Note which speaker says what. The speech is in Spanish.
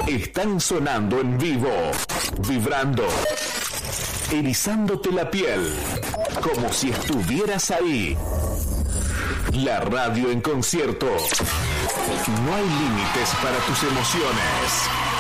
Speaker 1: están sonando en vivo, vibrando, erizándote la piel, como si estuvieras ahí. La radio en concierto. No hay límites para tus emociones.